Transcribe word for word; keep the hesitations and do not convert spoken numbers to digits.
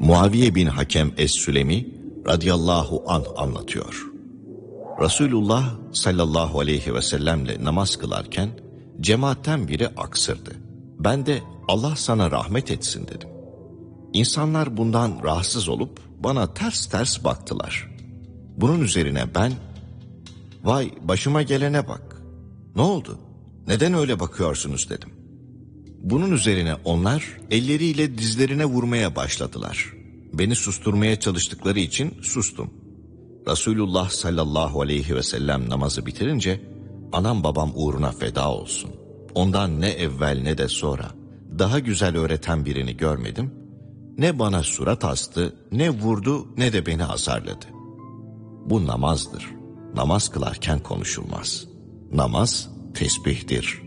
Muaviye bin Hakem Es-Sülemi radıyallahu anh anlatıyor. Resulullah sallallahu aleyhi ve sellemle namaz kılarken cemaatten biri aksırdı. Ben de Allah sana rahmet etsin dedim. İnsanlar bundan rahatsız olup bana ters ters baktılar. Bunun üzerine ben, vay başıma gelene bak, ne oldu, neden öyle bakıyorsunuz dedim. Bunun üzerine onlar elleriyle dizlerine vurmaya başladılar. Beni susturmaya çalıştıkları için sustum. Resulullah sallallahu aleyhi ve sellem namazı bitirince, anam babam uğruna feda olsun, ondan ne evvel ne de sonra daha güzel öğreten birini görmedim. Ne bana surat astı, ne vurdu, ne de beni azarladı. Bu namazdır. Namaz kılarken konuşulmaz. Namaz tesbihtir.